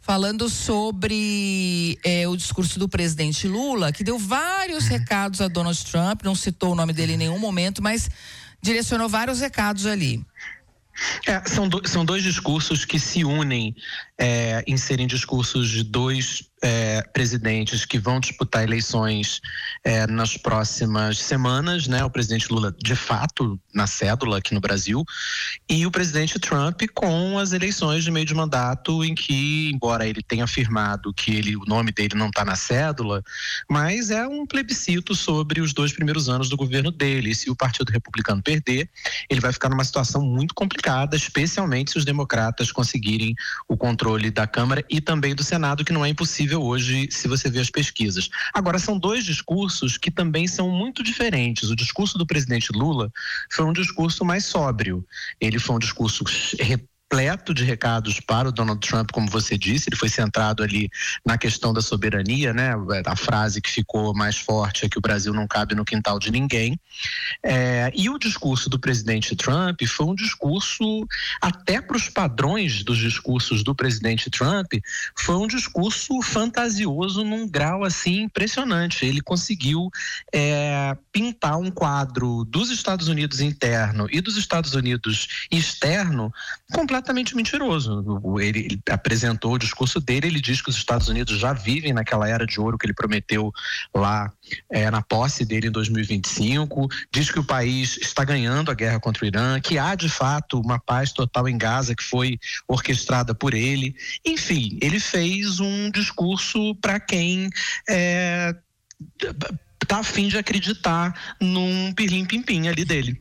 falando sobre o discurso do presidente Lula, que deu vários recados a Donald Trump, não citou o nome dele em nenhum momento, mas direcionou vários recados ali. São dois discursos que se unem em serem discursos de dois presidentes que vão disputar eleições nas próximas semanas, né? O presidente Lula, de fato, na cédula aqui no Brasil, e o presidente Trump com as eleições de meio de mandato, em que, embora ele tenha afirmado que o nome dele não está na cédula, mas é um plebiscito sobre os 2 primeiros anos do governo dele. E se o Partido Republicano perder, ele vai ficar numa situação muito complicada, especialmente se os democratas conseguirem o controle da Câmara e também do Senado, que não é impossível hoje, se você vê as pesquisas. Agora, são dois discursos que também são muito diferentes. O discurso do presidente Lula foi um discurso mais sóbrio. Ele foi um discurso repleto de recados para o Donald Trump, como você disse. Ele foi centrado ali na questão da soberania, né? A frase que ficou mais forte é que o Brasil não cabe no quintal de ninguém. E o discurso do presidente Trump foi um discurso, até para os padrões dos discursos do presidente Trump, foi um discurso fantasioso num grau assim impressionante. Ele conseguiu pintar um quadro dos Estados Unidos interno e dos Estados Unidos externo completamente mentiroso. Ele apresentou o discurso dele, ele diz que os Estados Unidos já vivem naquela era de ouro que ele prometeu lá na posse dele em 2025, diz que o país está ganhando a guerra contra o Irã, que há de fato uma paz total em Gaza que foi orquestrada por ele. Enfim, ele fez um discurso para quem está a fim de acreditar num pirlim-pim-pim ali dele.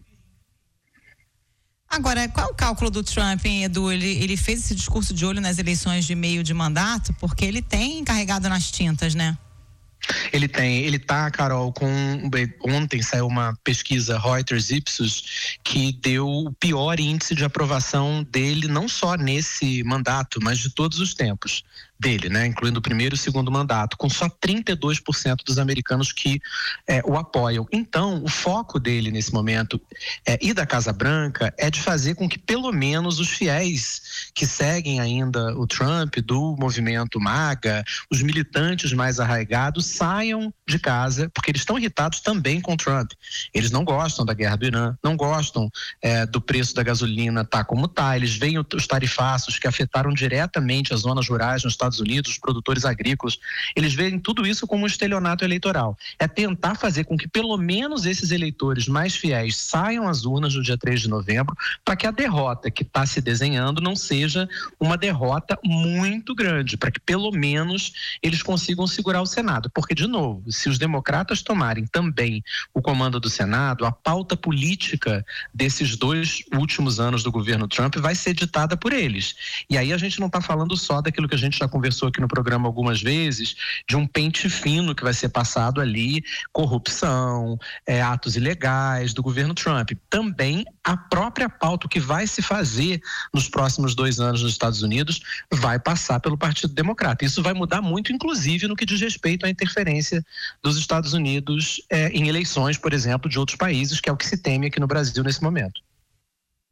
Agora, qual é o cálculo do Trump, hein, Edu? Ele fez esse discurso de olho nas eleições de meio de mandato, porque ele tem carregado nas tintas, né? Ele tá, Carol, ontem saiu uma pesquisa Reuters Ipsos que deu o pior índice de aprovação dele, não só nesse mandato, mas de todos os tempos dele, né? Incluindo o primeiro e o segundo mandato, com só 32% dos americanos que o apoiam. Então, o foco dele nesse momento e da Casa Branca é de fazer com que pelo menos os fiéis que seguem ainda o Trump, do movimento MAGA, os militantes mais arraigados, saiam de casa, porque eles estão irritados também com o Trump. Eles não gostam da guerra do Irã, não gostam do preço da gasolina tá como tá, eles veem os tarifaços que afetaram diretamente as zonas rurais nos Estados Unidos, os produtores agrícolas, eles veem tudo isso como um estelionato eleitoral. É tentar fazer com que pelo menos esses eleitores mais fiéis saiam às urnas no dia 3 de novembro, para que a derrota que está se desenhando não seja uma derrota muito grande, para que pelo menos eles consigam segurar o Senado. Porque, de novo, se os democratas tomarem também o comando do Senado, a pauta política desses 2 últimos anos do governo Trump vai ser ditada por eles. E aí a gente não está falando só daquilo que a gente já conversou aqui no programa algumas vezes, de um pente fino que vai ser passado ali, corrupção, atos ilegais do governo Trump. Também a própria pauta que vai se fazer nos próximos 2 anos nos Estados Unidos vai passar pelo Partido Democrata. Isso vai mudar muito, inclusive, no que diz respeito à interferência dos Estados Unidos em eleições, por exemplo, de outros países, que é o que se teme aqui no Brasil nesse momento.